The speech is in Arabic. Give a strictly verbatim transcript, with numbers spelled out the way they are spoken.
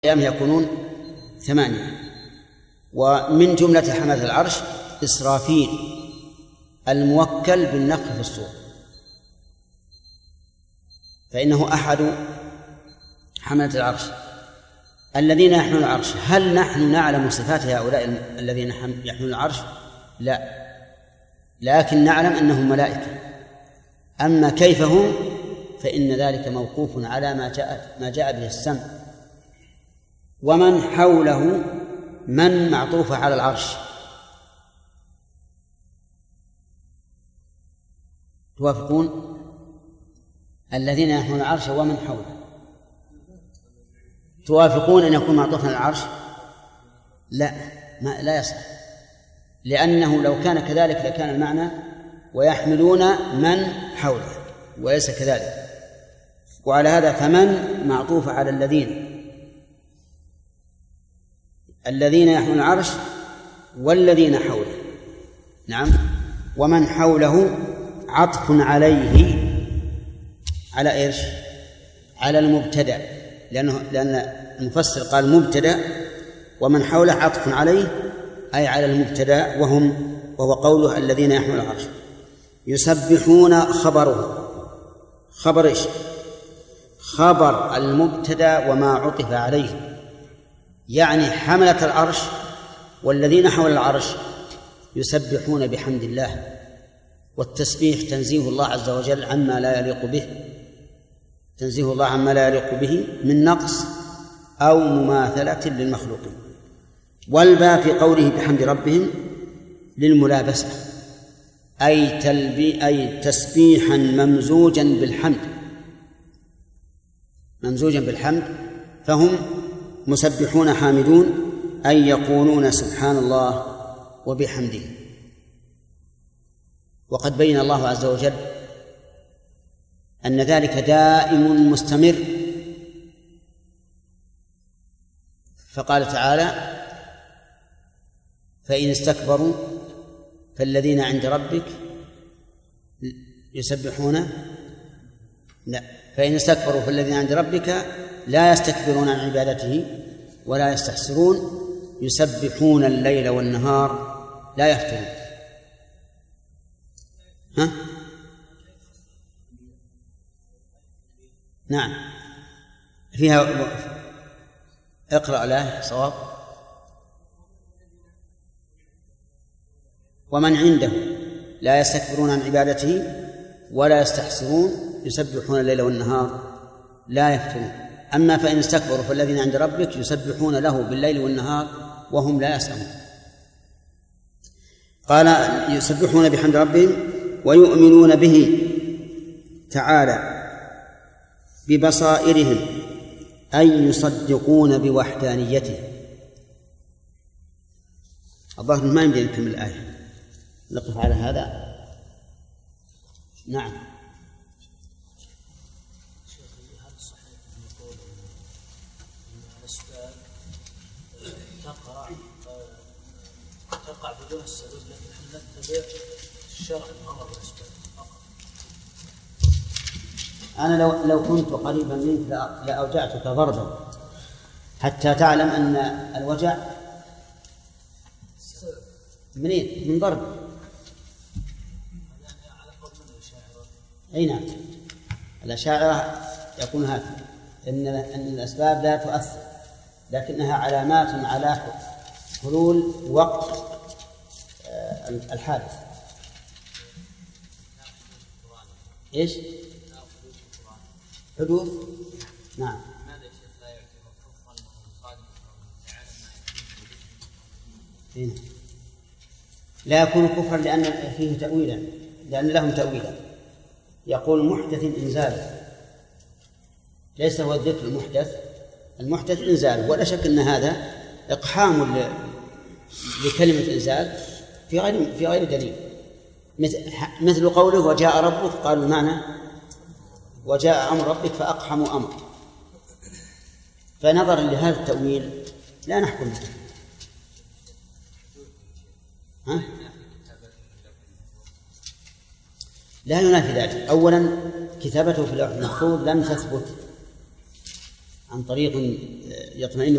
أيام يكونون ثمانية. ومن جملة حملة العرش إسرافيل الموكل بالنفخ في الصور، فإنه أحد حملة العرش الذين يحملون العرش. هل نحن نعلم صفات هؤلاء الذين يحملون العرش؟ لا، لكن نعلم أنهم ملائكة. أما كيف هم فإن ذلك موقوف على ما جاء ما جاء به السمع. ومن حوله من معطوفة على العرش، توافقون؟ الذين يحملون العرش ومن حوله، توافقون أن يكون معطوفا على العرش؟ لا، ما لا يصح، لأنه لو كان كذلك لكان المعنى ويحملون من حوله، وليس كذلك. وعلى هذا فمن معطوفة على الذين الذين يحملون العرش والذين حوله. نعم. ومن حوله عطف عليه على إيش؟ على المبتدأ، لأنه لأن المفسر قال مبتدأ ومن حوله عطف عليه أي على المبتدأ، وهم وهو قوله الذين يحملون العرش. يسبحون خبره، خبر إيش؟ خبر المبتدأ وما عطف عليه، يعني حملة العرش والذين حول العرش يسبحون بحمد الله. والتسبيح تنزيه الله عز وجل عما لا يليق به، تنزيه الله عما لا يليق به من نقص أو مماثلة للمخلوقين. والباء في قوله بحمد ربهم للملابسة، أي تلبي أي تسبيحا ممزوجا بالحمد، ممزوجا بالحمد، فهم مسبحون حامدون، أي يقولون سبحان الله وبحمده. وقد بين الله عز وجل أن ذلك دائم مستمر، فقال تعالى فإن استكبروا فالذين عند ربك يسبحون لا فإن استكبروا فالذين عند ربك لا يستكبرون عن عبادته ولا يستحسرون يسبحون الليل والنهار لا يفترون. ها؟ نعم، فيها اقرأ له صواب. ومن عنده لا يستكبرون عن عبادته ولا يستحسرون يسبحون الليل والنهار لا يفترون. أما فإن استكبروا فالذين عند ربك يسبحون له بالليل والنهار وهم لا يسأمون. قال يسبحون بحمد ربهم ويؤمنون به تعالى ببصائرهم، أي يصدقون بوحدانيته. الظاهر ما يمكن نكمل الآية، نقف على هذا. نعم. تقع تقع بدون السبب، لكن نتبع الشرع الأمر بالأسباب. أنا لو لو كنت قريبا منك لأوجعتك ضربا حتى تعلم أن الوجع منين؟ من ضرب. أي نعم، الأشاعرة يكون هكذا، إن أن الأسباب لا تؤثر، لكنها علامات على حلول وقت الحادث. إيش؟ حدوث. نعم. لا يكون كفرا لأن فيه تأويلا، لأن لهم تأويلا. يقول محدث إنزال، ليس هو الذكر المحدث، المحدث إنزال، ولا شك أن هذا إقحام لكلمة إنزال في غير في غير دليل، مثل قوله وجاء ربك، قالوا المعنى وجاء أمر ربك فأقحموا أمر. فنظرا لهذا التأويل لا نحكم به. ها؟ لا ينافي ذلك. أولا كتابته في اللوح المحفوظ لم تثبت عن طريق يطمئن